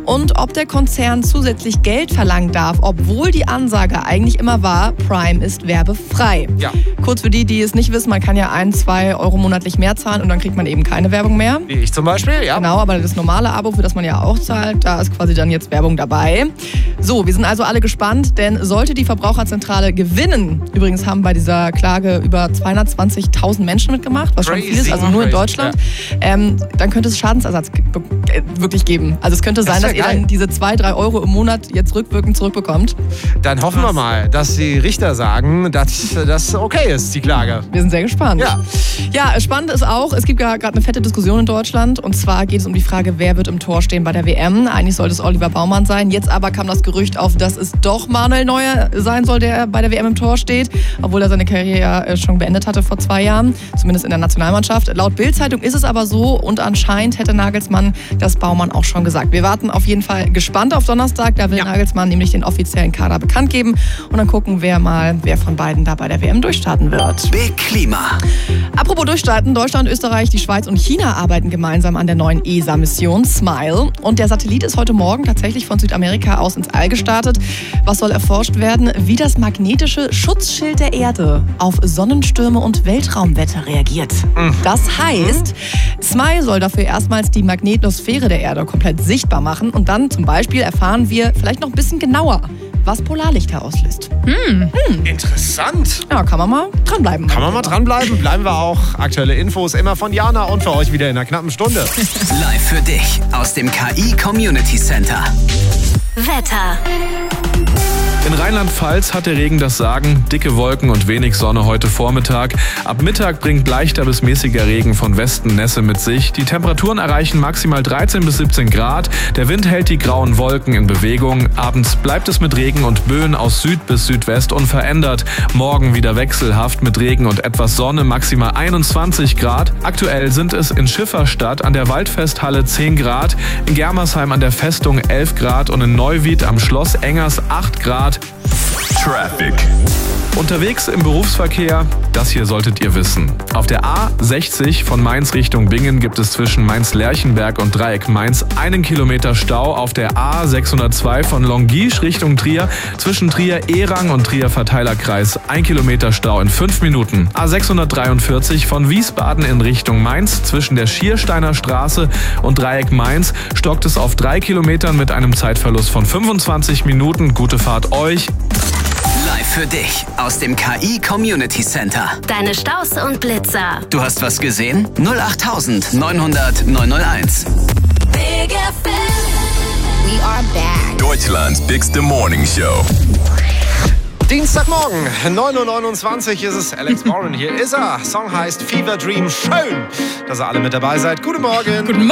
und ob der Konzern zusätzlich Geld verlangen darf, obwohl die Ansage eigentlich immer war, Prime ist werbefrei. Ja. Kurz für die es nicht wissen, man kann ja 1-2 Euro monatlich mehr zahlen und dann kriegt man eben keine Werbung mehr. Wie ich zum Beispiel, ja. Genau, aber das normale Abo, für das man ja auch zahlt, da ist quasi dann jetzt Werbung dabei. So, wir sind also alle gespannt, denn sollte die Verbraucherzentrale gewinnen, übrigens haben bei dieser Klage über 220.000 Menschen mitgemacht, was schon viel ist, also nur in Deutschland, dann könnte es Schadensersatz wirklich geben. Also es könnte sein, dass ihr dann diese 2-3 Euro im Monat jetzt rückwirkend zurückbekommt. Dann hoffen wir mal, dass die Richter sagen, dass das okay ist, die Klage. Wir sind sehr gespannt. Ja, spannend ist auch, es gibt ja gerade eine fette Diskussion in Deutschland und zwar geht es um die Frage, wer wird im Tor stehen bei der WM. Eigentlich sollte es Oliver Baumann sein, jetzt aber kam das Gerücht auf, dass es doch Manuel Neuer sein soll, der bei der WM im Tor steht, obwohl er seine Karriere schon beendet hatte vor 2 Jahren, zumindest in der Nationalmannschaft. Laut Bild-Zeitung ist es aber so und anscheinend hätte Nagelsmann das Baumann auch schon gesagt. Wir warten auf jeden Fall gespannt auf Donnerstag, da will Nagelsmann nämlich den offiziellen Kader bekannt geben und dann gucken wir mal, wer von beiden da bei der WM durchstarten wird. Big Klima. Apropos durchstarten, Deutschland, Österreich, die Schweiz und China arbeiten gemeinsam an der neuen ESA-Mission SMILE. Und der Satellit ist heute Morgen tatsächlich von Südamerika aus ins All gestartet. Was soll erforscht werden? Wie das magnetische Schutzschild der Erde auf Sonnenstürme und Weltraumwetter reagiert. Das heißt, SMILE soll dafür erstmals die Magnetosphäre der Erde komplett sichtbar machen. Und dann zum Beispiel erfahren wir vielleicht noch ein bisschen genauer, was Polarlichter auslöst. Interessant. Ja, kann man mal dranbleiben. Bleiben wir auch. Aktuelle Infos immer von Jana und für euch wieder in einer knappen Stunde. Live für dich aus dem KI Community Center. Wetter. In Rheinland-Pfalz hat der Regen das Sagen. Dicke Wolken und wenig Sonne heute Vormittag. Ab Mittag bringt leichter bis mäßiger Regen von Westen Nässe mit sich. Die Temperaturen erreichen maximal 13 bis 17 Grad. Der Wind hält die grauen Wolken in Bewegung. Abends bleibt es mit Regen und Böen aus Süd bis Südwest unverändert. Morgen wieder wechselhaft mit Regen und etwas Sonne, maximal 21 Grad. Aktuell sind es in Schifferstadt an der Waldfesthalle 10 Grad, in Germersheim an der Festung 11 Grad und in Neuwied am Schloss Engers 8 Grad. Traffic. Unterwegs im Berufsverkehr, das hier solltet ihr wissen. Auf der A60 von Mainz Richtung Bingen gibt es zwischen Mainz-Lerchenberg und Dreieck Mainz 1 Kilometer Stau. Auf der A602 von Longuiche Richtung Trier zwischen Trier-Erang und Trier-Verteilerkreis 1 Kilometer Stau in 5 Minuten. A643 von Wiesbaden in Richtung Mainz zwischen der Schiersteiner Straße und Dreieck Mainz stockt es auf 3 Kilometern mit einem Zeitverlust von 25 Minuten. Gute Fahrt euch. Live für dich aus dem KI Community Center. Deine Staus und Blitzer. Du hast was gesehen? 08900 901. Big FM. We are back. Deutschlands bigste Morning Show. Dienstagmorgen, 9.29 Uhr ist es. Alex Warren, hier ist er. Song heißt Fever Dream. Schön, dass ihr alle mit dabei seid. Guten Morgen. Guten Morgen.